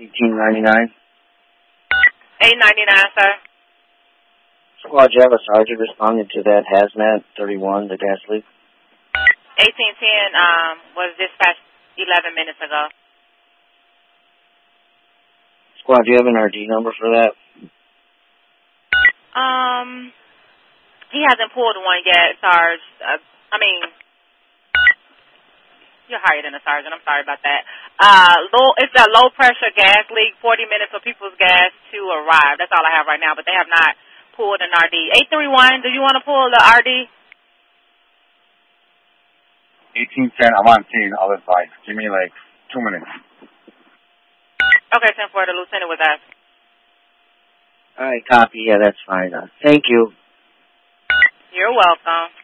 $18.99. $8.99, sir. Squad, you have a sergeant responding to that hazmat 31, the gas leak? 1810 was dispatched 11 minutes ago. Squad, do you have an RD number for that? He hasn't pulled one yet, Sarge. You're higher than a sergeant. I'm sorry about that. It's a low-pressure gas leak, 40 minutes for people's gas to arrive. That's all I have right now, but they have not pulled an RD. 831, do you want to pull the RD? 1810, I'm on scene. I'll advise. Give me like 2 minutes. Okay, 10-4, the lieutenant was asking. All right, copy. Yeah, that's fine. Thank you. You're welcome.